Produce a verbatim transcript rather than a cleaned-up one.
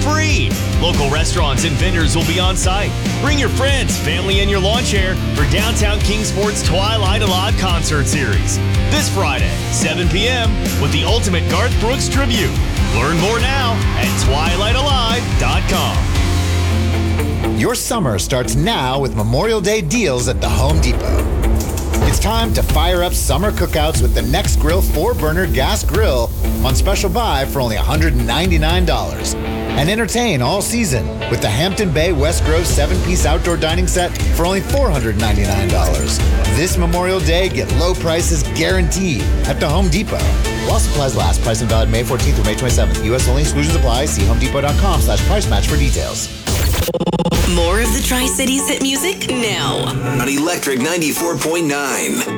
free. Local restaurants and vendors will be on site. Bring your friends, family, and your lawn chair for Downtown Kingsport's Twilight Alive concert series. This Friday, seven p.m. with the ultimate Garth Brooks tribute. Learn more now at twilight alive dot com. Your summer starts now with Memorial Day deals at the Home Depot. It's time to fire up summer cookouts with the Nextgrill four-burner gas grill on special buy for only one hundred ninety-nine dollars. And entertain all season with the Hampton Bay West Grove seven-piece outdoor dining set for only four hundred ninety-nine dollars. This Memorial Day, get low prices guaranteed at the Home Depot. While supplies last, price and valid May fourteenth through May twenty-seventh. U S only, exclusions apply. See homedepot.com slash price match for details. More of the Tri-Cities hit music now on Electric ninety-four point nine.